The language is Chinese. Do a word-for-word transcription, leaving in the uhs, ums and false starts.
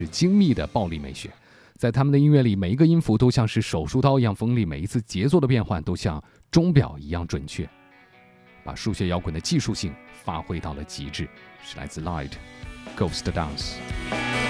是精密的暴力美学。在他们的音乐里，每一个音符都像是手术刀一样锋利，每一次节奏的变换都像钟表一样准确，把数学摇滚的技术性发挥到了极致。是来自 Light Ghost Dance。